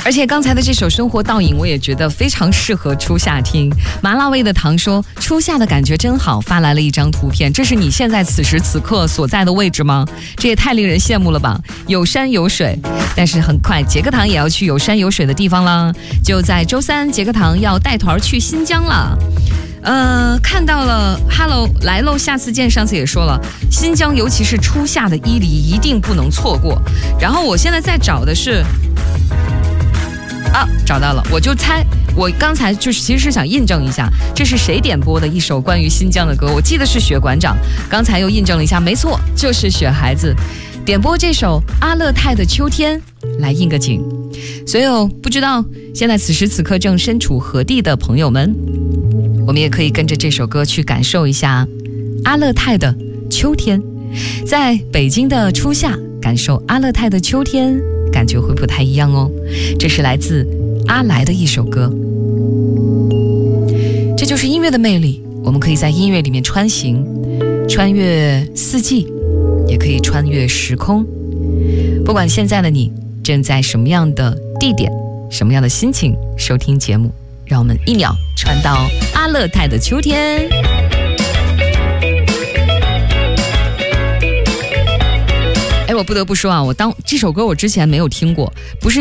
而且刚才的这首《生活倒影》我也觉得非常适合初夏听。麻辣味的糖说初夏的感觉真好，发来了一张图片。这是你现在此时此刻所在的位置吗？这也太令人羡慕了吧，有山有水。但是很快杰克堂也要去有山有水的地方啦，就在周三杰克堂要带团去新疆了。看到了 Hello 来喽，下次见。上次也说了，新疆尤其是初夏的伊犁一定不能错过。然后我现在在找的是找到了，我就猜，我刚才就是其实是想印证一下，这是谁点播的一首关于新疆的歌，我记得是雪馆长，刚才又印证了一下，没错，就是雪孩子点播这首阿勒泰的秋天来应个景。所有不知道现在此时此刻正身处何地的朋友们，我们也可以跟着这首歌去感受一下阿勒泰的秋天。在北京的初夏感受阿勒泰的秋天，感觉会不太一样哦。这是来自阿来的一首歌。这就是音乐的魅力，我们可以在音乐里面穿行，穿越四季，也可以穿越时空。不管现在的你正在什么样的地点，什么样的心情收听节目，让我们一秒传到阿勒泰的秋天。我不得不说啊，这首歌我之前没有听过，不是